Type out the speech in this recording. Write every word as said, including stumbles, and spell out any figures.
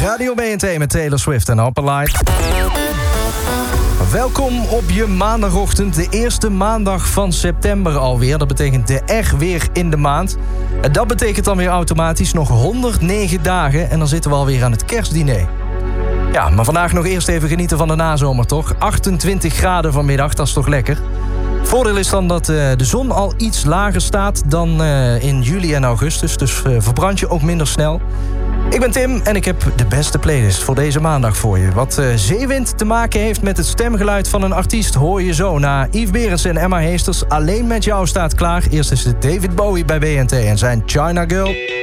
Radio B N T met Taylor Swift en Upper Light. Welkom op je maandagochtend, de eerste maandag van september alweer. Dat betekent de R weer in de maand. En dat betekent dan weer automatisch nog honderdnegen dagen... en dan zitten we alweer aan het kerstdiner. Ja, maar vandaag nog eerst even genieten van de nazomer, toch? achtentwintig graden vanmiddag, dat is toch lekker? Voordeel is dan dat uh, de zon al iets lager staat dan uh, in juli en augustus. Dus uh, verbrand je ook minder snel. Ik ben Tim en ik heb de beste playlist voor deze maandag voor je. Wat uh, zeewind te maken heeft met het stemgeluid van een artiest hoor je zo. Na Yves Berendsen en Emma Heesters, Alleen met jou staat klaar. Eerst is het David Bowie bij B N T en zijn China Girl.